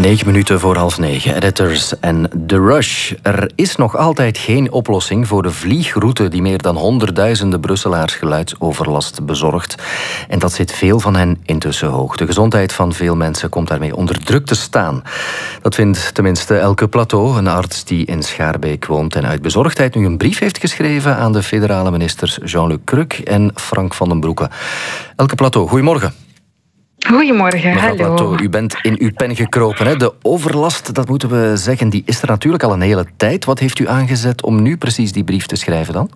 9 minuten voor 8:30. Editors en The Rush. Er is nog altijd geen oplossing voor de vliegroute die meer dan honderdduizenden Brusselaars geluidsoverlast bezorgt. En dat zit veel van hen intussen hoog. De gezondheid van veel mensen komt daarmee onder druk te staan. Dat vindt tenminste Elke Plateau, een arts die in Schaarbeek woont en uit bezorgdheid nu een brief heeft geschreven aan de federale ministers Jean-Luc Cruyc en Frank van den Broeke. Elke Plateau, goedemorgen. Goedemorgen, Mevrouw hallo. Plateau, u bent in uw pen gekropen. Hè? De overlast, dat moeten we zeggen, die is er natuurlijk al een hele tijd. Wat heeft u aangezet om nu precies die brief te schrijven dan?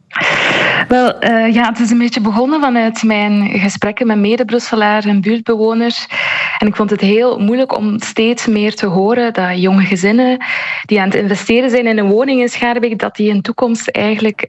Wel, het is een beetje begonnen vanuit mijn gesprekken met mede-Brusselaars en buurtbewoners. En ik vond het heel moeilijk om steeds meer te horen dat jonge gezinnen die aan het investeren zijn in een woning in Schaarbeek, dat die in toekomst eigenlijk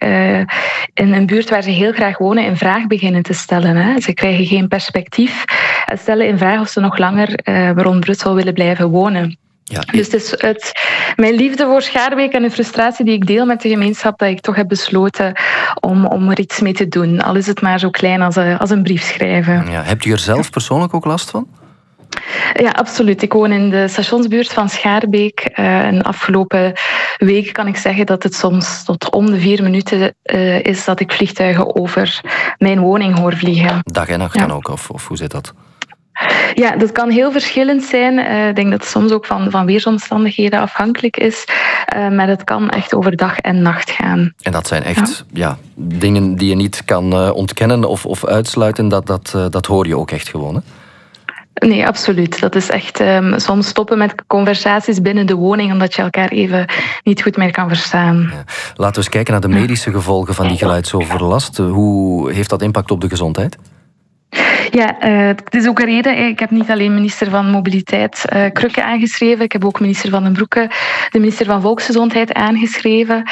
in een buurt waar ze heel graag wonen in vraag beginnen te stellen. Hè. Ze krijgen geen perspectief en stellen in vraag of ze nog langer rond Brussel willen blijven wonen. Ja. Dus het is uit mijn liefde voor Schaarbeek en de frustratie die ik deel met de gemeenschap dat ik toch heb besloten om er iets mee te doen. Al is het maar zo klein als een brief schrijven. Ja, hebt u er zelf persoonlijk ook last van? Ja, absoluut. Ik woon in de stationsbuurt van Schaarbeek. En de afgelopen week kan ik zeggen dat het soms tot om de 4 minuten is dat ik vliegtuigen over mijn woning hoor vliegen. Dag en nacht dan ook, of hoe zit dat? Ja, dat kan heel verschillend zijn. Ik denk dat het soms ook van weersomstandigheden afhankelijk is. Maar het kan echt over dag en nacht gaan. En dat zijn echt dingen die je niet kan ontkennen of uitsluiten. Dat hoor je ook echt gewoon, hè? Nee, absoluut. Dat is echt soms stoppen met conversaties binnen de woning omdat je elkaar even niet goed meer kan verstaan. Ja. Laten we eens kijken naar de medische gevolgen van die geluidsoverlast. Hoe heeft dat impact op de gezondheid? Ja, het is ook een reden. Ik heb niet alleen minister van Mobiliteit Cruyc aangeschreven. Ik heb ook minister Van den Broeke, de minister van Volksgezondheid aangeschreven.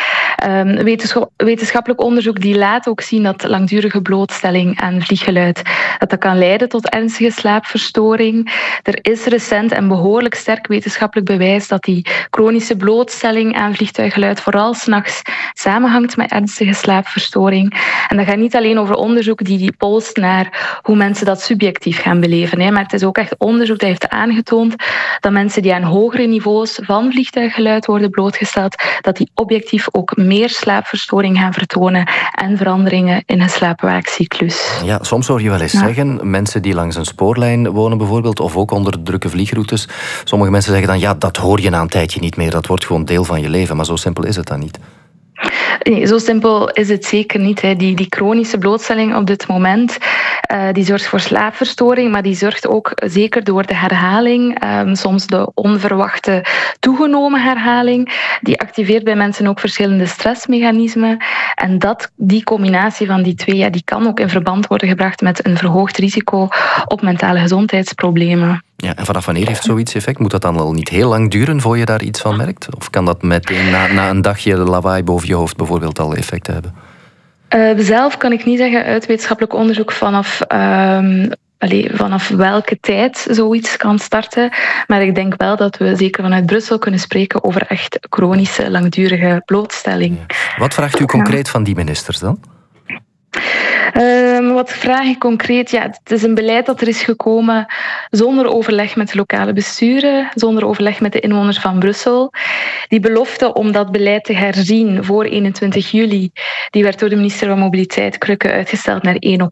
Wetenschappelijk onderzoek die laat ook zien dat langdurige blootstelling aan vlieggeluid dat kan leiden tot ernstige slaapverstoring. Er is recent en behoorlijk sterk wetenschappelijk bewijs dat die chronische blootstelling aan vliegtuiggeluid vooral 's nachts samenhangt met ernstige slaapverstoring. En dat gaat niet alleen over onderzoek die polst naar hoe mensen dat subjectief gaan beleven. Maar het is ook echt onderzoek dat heeft aangetoond dat mensen die aan hogere niveaus van vliegtuiggeluid worden blootgesteld, dat die objectief ook meer slaapverstoring gaan vertonen en veranderingen in hun slaap-waakcyclus. Ja, soms hoor je wel eens zeggen, mensen die langs een spoorlijn wonen bijvoorbeeld, of ook onder drukke vliegroutes, sommige mensen zeggen dan, ja, dat hoor je na een tijdje niet meer, dat wordt gewoon deel van je leven. Maar zo simpel is het dan niet. Nee, zo simpel is het zeker niet. Die chronische blootstelling op dit moment, die zorgt voor slaapverstoring, maar die zorgt ook zeker door de herhaling, soms de onverwachte toegenomen herhaling, die activeert bij mensen ook verschillende stressmechanismen. En die combinatie van die twee, die kan ook in verband worden gebracht met een verhoogd risico op mentale gezondheidsproblemen. Ja, en vanaf wanneer heeft zoiets effect? Moet dat dan al niet heel lang duren voor je daar iets van merkt? Of kan dat meteen na een dagje lawaai boven je hoofd bijvoorbeeld al effect hebben? Zelf kan ik niet zeggen uit wetenschappelijk onderzoek vanaf welke tijd zoiets kan starten. Maar ik denk wel dat we zeker vanuit Brussel kunnen spreken over echt chronische, langdurige blootstelling. Ja. Wat vraagt u concreet van die ministers dan? Wat vraag ik concreet? Ja, het is een beleid dat er is gekomen zonder overleg met de lokale besturen, zonder overleg met de inwoners van Brussel. Die belofte om dat beleid te herzien voor 21 juli, die werd door de minister van Mobiliteit Cruyc uitgesteld naar 1 oktober.